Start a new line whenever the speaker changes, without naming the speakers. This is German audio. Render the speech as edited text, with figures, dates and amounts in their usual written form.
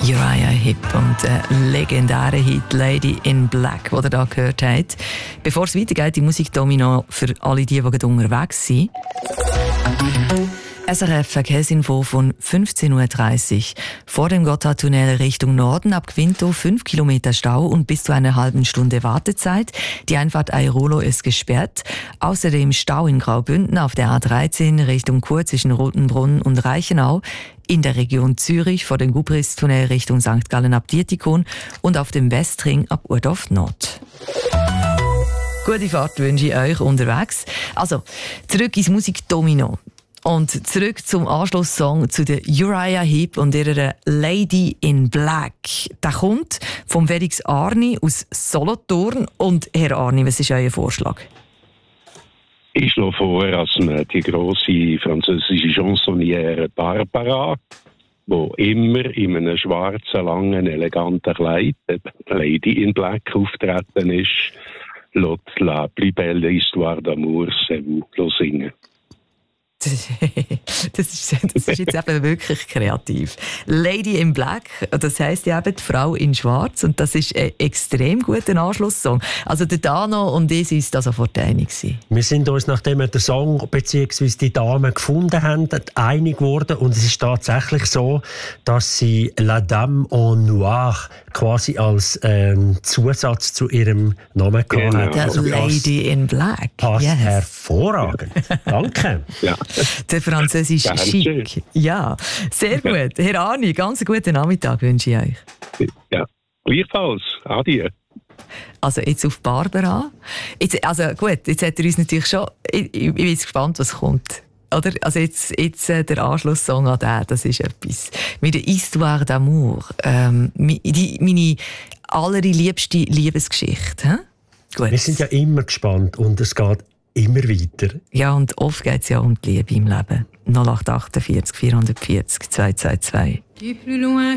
Uriah Heep und der legendäre Hit «Lady in Black», den ihr hier gehört habt. Bevor es weitergeht, die Musikdomino für alle die unterwegs sind. SRF Verkehrsinfo von 15.30 Uhr. Vor dem Gotthardtunnel Richtung Norden ab Quinto 5 Kilometer Stau und bis zu einer halben Stunde Wartezeit. Die Einfahrt Airolo ist gesperrt. Außerdem Stau in Graubünden auf der A13 Richtung Chur zwischen Rotenbrunn und Reichenau. In der Region Zürich vor dem Gubristunnel Richtung St. Gallen ab Dietikon und auf dem Westring ab Urdorf Nord. Gute Fahrt wünsche ich euch unterwegs. Also, zurück ins Musikdomino. Und zurück zum Anschlusssong zu der Uriah Heep und ihrer «Lady in Black». Der kommt vom Felix Arni aus Solothurn. Und Herr Arni, was ist euer Vorschlag?
Ich schlage vor, dass man die grosse französische Chansonniere Barbara, die immer in einem schwarzen, langen, eleganten Kleid, «Lady in Black», auftreten ist, «La plus belle histoire d'amour, c'est vous» singen.
Das ist jetzt eben wirklich kreativ. «Lady in Black», das heisst ja eben die Frau in Schwarz, und das ist ein extrem guter Anschlusssong. Also der Dano und ich sind da sofort einig gewesen.
Wir sind uns, nachdem wir den Song bzw. die Dame gefunden haben, einig geworden, und es ist tatsächlich so, dass sie «La Dame en Noir» quasi als Zusatz zu ihrem Namen gehabt hat.
Also «Lady in Black».
Passt hervorragend. Danke.
Ja.
Der französische Chic. Ja, sehr gut. Herr Arni, ganz guten Nachmittag wünsche ich euch.
Ja, gleichfalls. Adieu.
Also jetzt auf Barbara. Jetzt, also gut, jetzt hat er uns natürlich schon... Ich bin gespannt, was kommt. Oder? Also jetzt der Anschlusssong an den, das ist etwas. Mit der «Histoire d'amour». Meine allerliebste Liebesgeschichte. Gut.
Wir sind ja immer gespannt und es geht immer weiter.
Ja, und oft geht es ja um die Liebe im Leben. 0848 440 222.